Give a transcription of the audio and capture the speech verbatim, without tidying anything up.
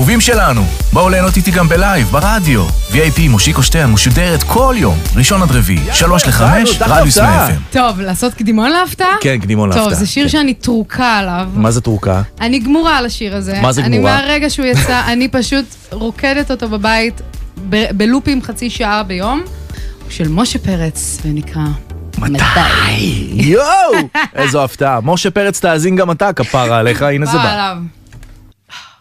אהובים שלנו, בואו ליהנות איתי גם בלייב, ברדיו. וי איי פי מושיקו שטיין משודרת כל יום, ראשון עד רביעי, שלוש לחמש, רדיוס מאה אף אם. טוב, לעשות קדימון להפתעה? כן, קדימון להפתעה. טוב, זה שיר שאני תרוקה עליו. מה זה תרוקה? אני גמורה על השיר הזה. מה זה גמורה? אני מהרגע שהוא יצא, אני פשוט רוקדת אותו בבית, ב- בלופים חצי שעה ביום, של משה פרץ, ונקרא... מתי? יואו! איזו הפתעה. משה פרץ תאזין גם אתה, כפרה עליך, הנה זה בא.